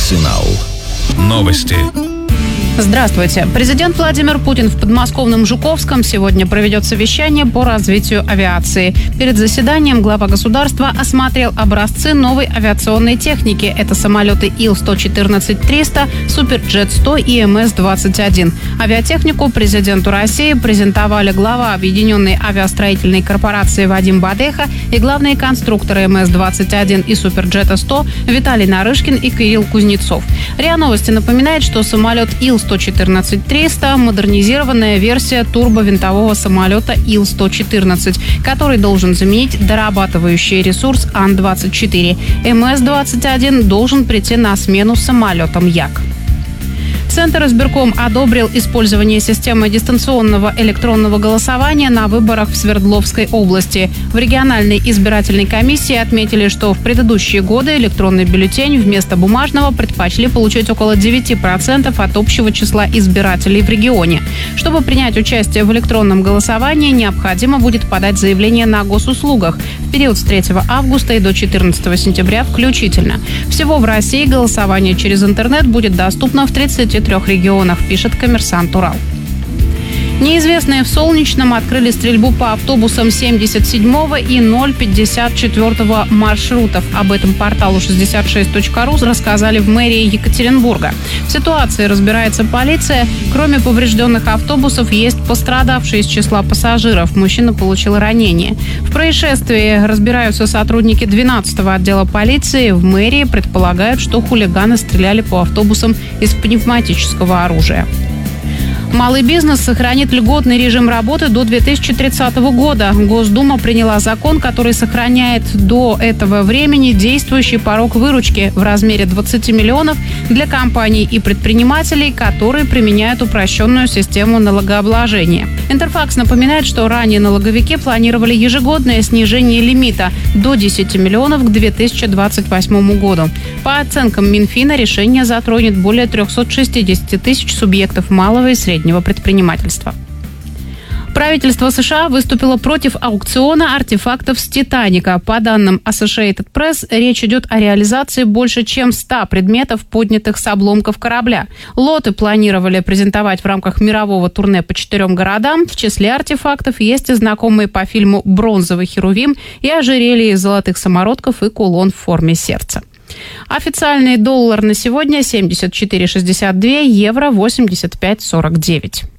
Арсенал. Новости. Здравствуйте. Президент Владимир Путин в подмосковном Жуковском сегодня проведет совещание по развитию авиации. Перед заседанием глава государства осмотрел образцы новой авиационной техники. Это самолеты Ил-114-300, Суперджет-100 и МС-21. Авиатехнику президенту России презентовали глава Объединенной авиастроительной корпорации Вадим Бадеха и главные конструкторы МС-21 и Суперджета-100 Виталий Нарышкин и Кирилл Кузнецов. РИА Новости напоминает, что самолет Ил-114-300 – модернизированная версия турбовинтового самолета Ил-114, который должен заменить дорабатывающий ресурс Ан-24. МС-21 должен прийти на смену самолетам Як. Центр избирком одобрил использование системы дистанционного электронного голосования на выборах в Свердловской области. В региональной избирательной комиссии отметили, что в предыдущие годы электронный бюллетень вместо бумажного предпочли получить около 9% от общего числа избирателей в регионе. Чтобы принять участие в электронном голосовании, необходимо будет подать заявление на госуслугах в период с 3 августа и до 14 сентября включительно. Всего в России голосование через интернет будет доступно в 33 регионах, пишет «Коммерсант Урал». Неизвестные в Солнечном открыли стрельбу по автобусам 77-го и 054-го маршрутов. Об этом порталу 66.ру рассказали в мэрии Екатеринбурга. В ситуации разбирается полиция. Кроме поврежденных автобусов, есть пострадавшие из числа пассажиров. Мужчина получил ранение. В происшествии разбираются сотрудники 12-го отдела полиции. В мэрии предполагают, что хулиганы стреляли по автобусам из пневматического оружия. Малый бизнес сохранит льготный режим работы до 2030 года. Госдума приняла закон, который сохраняет до этого времени действующий порог выручки в размере 20 миллионов для компаний и предпринимателей, которые применяют упрощенную систему налогообложения. Интерфакс напоминает, что ранее налоговики планировали ежегодное снижение лимита до 10 миллионов к 2028 году. По оценкам Минфина, решение затронет более 360 тысяч субъектов малого и среднего предпринимательства. Правительство США выступило против аукциона артефактов с «Титаника». По данным Associated Press, речь идет о реализации больше чем 100 предметов, поднятых с обломков корабля. Лоты планировали презентовать в рамках мирового турне по 4 городам. В числе артефактов есть и знакомые по фильму «Бронзовый херувим» и ожерелье из золотых самородков и кулон в форме сердца. Официальный доллар на сегодня 74,62, евро 85,49.